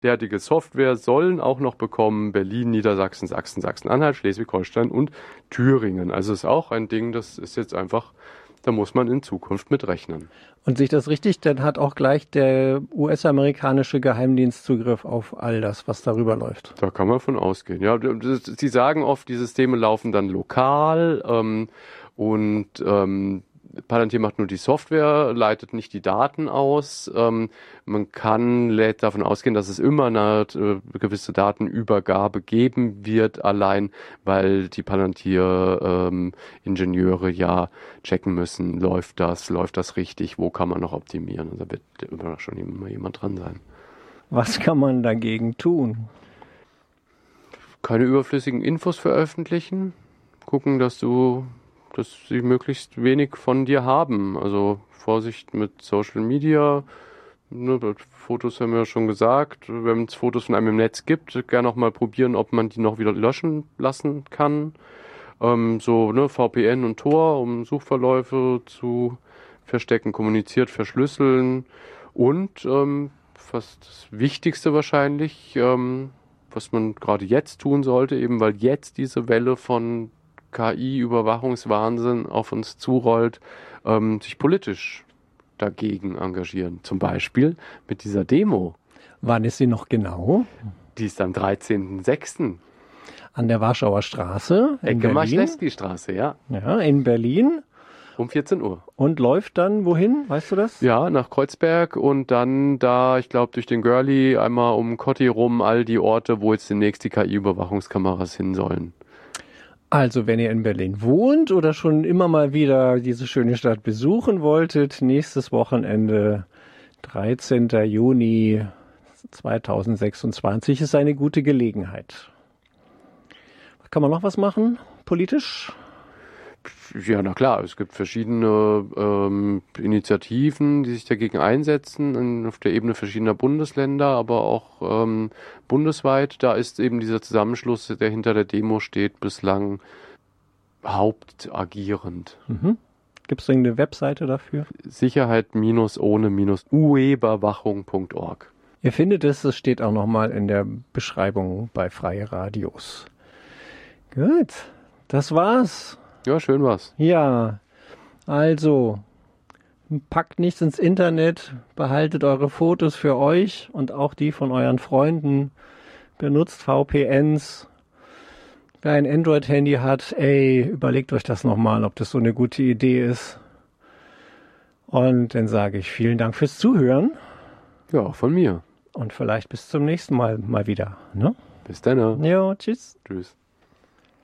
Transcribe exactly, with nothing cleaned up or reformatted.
Derartige Software sollen auch noch bekommen Berlin, Niedersachsen, Sachsen, Sachsen-Anhalt, Schleswig-Holstein und Thüringen. Also ist auch ein Ding, das ist jetzt einfach, da muss man in Zukunft mit rechnen. Und sehe ich das richtig, dann hat auch gleich der U S-amerikanische Geheimdienst Zugriff auf all das, was darüber läuft. Da kann man von ausgehen. Ja, sie sagen oft, die Systeme laufen dann lokal ähm, und ähm, Palantir macht nur die Software, leitet nicht die Daten aus. Ähm, man kann lädt davon ausgehen, dass es immer eine äh, gewisse Datenübergabe geben wird, allein weil die Palantir-Ingenieure ähm, ja checken müssen, läuft das, läuft das richtig, wo kann man noch optimieren. Und da wird immer schon immer jemand dran sein. Was kann man dagegen tun? Keine überflüssigen Infos veröffentlichen, gucken, dass du dass sie möglichst wenig von dir haben. Also Vorsicht mit Social Media. Ne, Fotos haben wir ja schon gesagt. Wenn es Fotos von einem im Netz gibt, gerne auch mal probieren, ob man die noch wieder löschen lassen kann. Ähm, so ne, V P N und Tor, um Suchverläufe zu verstecken, kommuniziert, verschlüsseln. Und ähm, fast das Wichtigste wahrscheinlich, ähm, was man gerade jetzt tun sollte, eben weil jetzt diese Welle von K I-Überwachungswahnsinn auf uns zurollt, ähm, sich politisch dagegen engagieren. Zum Beispiel mit dieser Demo. Wann ist sie noch genau? Die ist am dreizehnten sechsten An der Warschauer Straße in Ecke Berlin. Marschlewski-Straße, ja. Ja, in Berlin. Um vierzehn Uhr. Und läuft dann wohin? Weißt du das? Ja, nach Kreuzberg und dann da, ich glaube, durch den Görli einmal um Kotti rum, all die Orte, wo jetzt demnächst die K I-Überwachungskameras hin sollen. Also, wenn ihr in Berlin wohnt oder schon immer mal wieder diese schöne Stadt besuchen wolltet, nächstes Wochenende, dreizehnten Juni zweitausendsechsundzwanzig, ist eine gute Gelegenheit. Kann man noch was machen, politisch? Ja, na klar, es gibt verschiedene ähm, Initiativen, die sich dagegen einsetzen, in, auf der Ebene verschiedener Bundesländer, aber auch ähm, bundesweit. Da ist eben dieser Zusammenschluss, der hinter der Demo steht, bislang hauptagierend. Mhm. Gibt es eine Webseite dafür? Sicherheit-ohne-Urheberwachung punkt org. Ihr findet es, es steht auch nochmal in der Beschreibung bei Freie Radios. Gut, das war's. Ja, schön war's. Ja, also, packt nichts ins Internet, behaltet eure Fotos für euch und auch die von euren Freunden, benutzt V P Ns. Wer ein Android-Handy hat, ey, überlegt euch das nochmal, ob das so eine gute Idee ist. Und dann sage ich vielen Dank fürs Zuhören. Ja, auch von mir. Und vielleicht bis zum nächsten Mal mal wieder. Ne? Bis dann. Jo, tschüss. Tschüss.